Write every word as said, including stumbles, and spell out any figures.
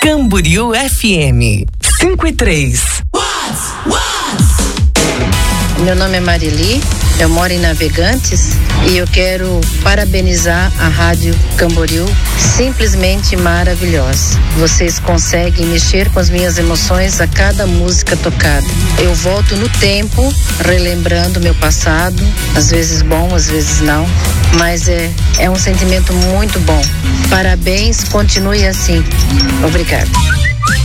Camboriú F M cinco e três. Meu nome é Marili, eu moro em Navegantes e eu quero parabenizar a Rádio Camboriú, simplesmente maravilhosa. Vocês conseguem mexer com as minhas emoções a cada música tocada. Eu volto no tempo, relembrando meu passado, às vezes bom, às vezes não, mas é, é um sentimento muito bom. Parabéns, continue assim. Obrigada.